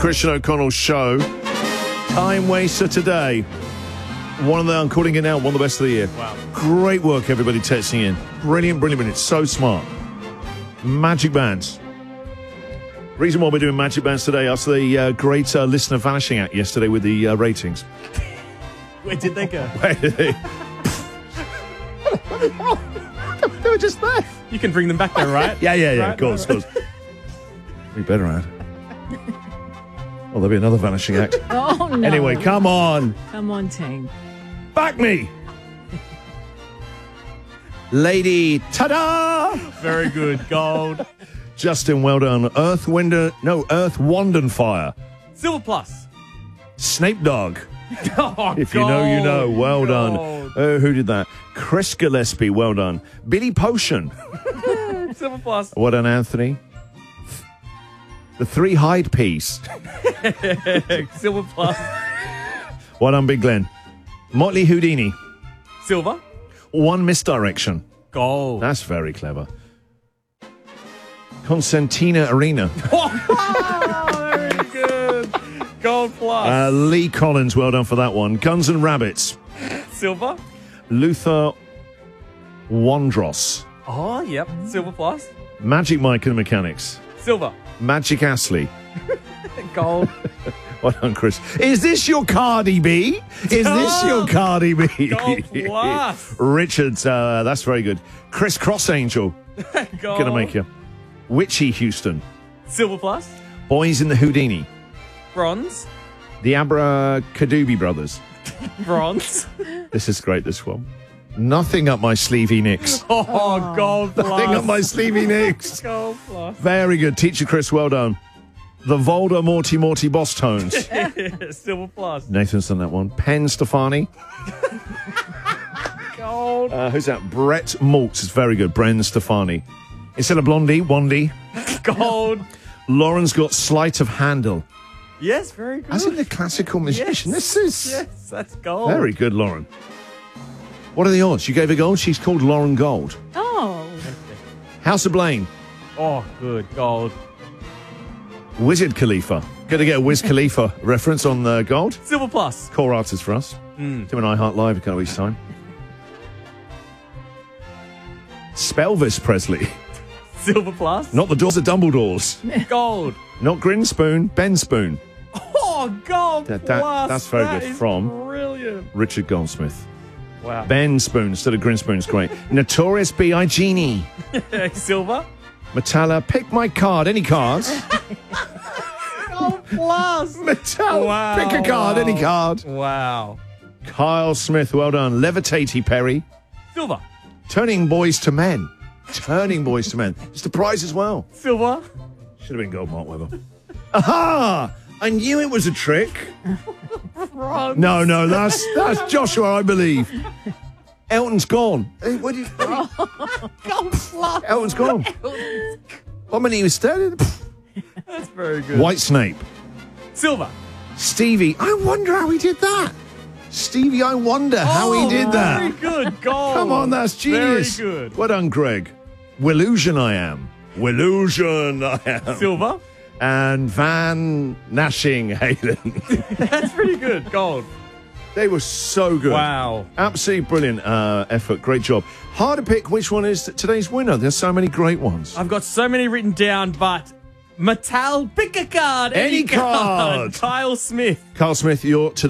Christian O'Connell show. Time waster today. One of the, I'm calling it now, one of the best of the year. Wow. Great work, everybody texting in. Brilliant, brilliant, brilliant. So smart. Magic bands. Reason why we're doing magic bands today after the great listener vanishing act yesterday with the ratings. Where did they go? Where did they? They were just there. You can bring them back though, right? Yeah, Right, of course, of course. We better add. Well, there'll be another vanishing act. Oh, no. Anyway, come on. Come on, team. Back me. Lady, ta-da! Very good. Gold. Justin, well done. Earth, Wind and Fire. Silver plus. Snape Dog. Oh, If you know, you know. Well done. Gold. Who did that? Chris Gillespie, well done. Billy Potion. Silver plus. Well done, Anthony. The Three Hyde piece. Silver plus. Well done, Big Glenn. Motley Houdini. Silver. One Misdirection. Gold. That's very clever. Constantina Arena. Oh, very good. Gold plus. Lee Collins, well done for that one. Guns and Rabbits. Silver. Luther Wandros. Oh, yep. Silver plus. Magic Mike and the Mechanics. Silver. Magic Astley. Gold. Well done, Chris. Is this your Cardi B? Is this your Cardi B? Gold plus. Richards, that's very good. Chris Cross Angel. Gold. Gonna make you. Witchy Houston. Silver plus. Boys in the Houdini. Bronze. The Abracadooby Brothers. Bronze. This is great, this one. Nothing up my sleevey nicks. Oh, gold plus. Nothing up my sleevey nicks. Gold plus. Very good. Teacher Chris, well done. The Volder Morty Boss Tones. Silver plus. Nathan's done that one. Penn Stefani. Gold. Who's that? Brett Maltz is very good. Bren Stefani. Instead of Blondie, Wandy. Gold. Lauren's got Sleight of Handle. Yes, very good. As in the classical musician. Yes. This is Yes, that's gold. very good, Lauren. What are the odds? You gave her gold? She's called Lauren Gold. Oh. House of Blaine. Oh, good. Gold. Wizard Khalifa. Going to get a Wiz Khalifa reference on the gold. Silver plus. Core artist for us. Doing iHeart Live a couple weeks' time. Spelvis Presley. Silver plus. Not the Doors of Dumbledore's. Gold. Not Grinspoon, Ben Spoon. Oh, gold That- plus. that's very That good. is From? Brilliant. Richard Goldsmith. Wow. Ben Spoon instead of Grinspoon's great. Notorious B.I. Genie. Silver. Metalla, pick my card, any card. Gold plus. Metalla, Wow, pick a card, any wow. card. Wow. Kyle Smith, well done. Levitatey Perry. Silver. Turning Boys to Men. Turning Boys to Men. It's the prize as well. Silver. Should have been gold, Mark Webber. Aha! I knew it was a trick. Bronze. No, that's Joshua, I believe. Elton's gone. Hey, what did Gold plus. Elton's gone. I mean, he was standing. That's very good. White Snape. Silver. Stevie, I wonder how he did that. Stevie, I wonder how he did that. Very good. Gold. Come on, that's genius. Very good. Well done, Greg. Willusion I am. Willusion I am. Silver. And Van Nashing Halen. That's pretty good. Gold. They were so good. Wow. Absolutely brilliant effort. Great job. Hard to pick which one is today's winner. There's so many great ones. I've got so many written down, but Mattel, pick a card. Any card. Kyle Smith. Carl Smith, you're